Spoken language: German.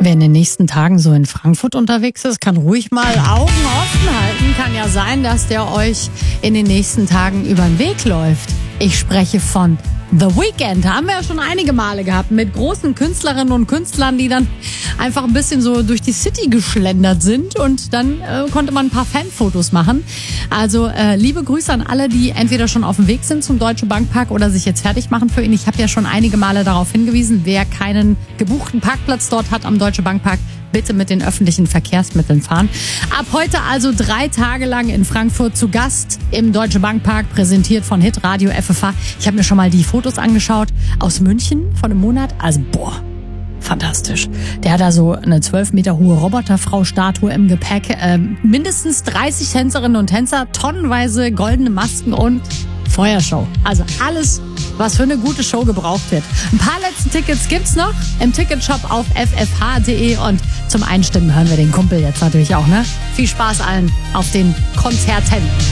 Wer in den nächsten Tagen so in Frankfurt unterwegs ist, kann ruhig mal Augen offen halten. Kann ja sein, dass der euch in den nächsten Tagen über den Weg läuft. Ich spreche von The Weeknd. Haben wir ja schon einige Male gehabt mit großen Künstlerinnen und Künstlern, die dann einfach ein bisschen so durch die City geschlendert sind und dann konnte man ein paar Fanfotos machen. Also liebe Grüße an alle, die entweder schon auf dem Weg sind zum Deutsche Bankpark oder sich jetzt fertig machen für ihn. Ich habe ja schon einige Male darauf hingewiesen, wer keinen gebuchten Parkplatz dort hat am Deutsche Bankpark, bitte mit den öffentlichen Verkehrsmitteln fahren. Ab heute also 3 Tage lang in Frankfurt zu Gast im Deutsche Bankpark, präsentiert von Hitradio FFH. Ich habe mir schon mal die Fotos angeschaut aus München von einem Monat. Also fantastisch. Der hat da so eine 12 Meter hohe Roboterfrau-Statue im Gepäck, mindestens 30 Tänzerinnen und Tänzer, tonnenweise goldene Masken und Feuershow. Also alles, was für eine gute Show gebraucht wird. Ein paar letzte Tickets gibt's noch im Ticketshop auf ffh.de und zum Einstimmen hören wir den Kumpel jetzt natürlich auch, ne? Viel Spaß allen auf den Konzerten.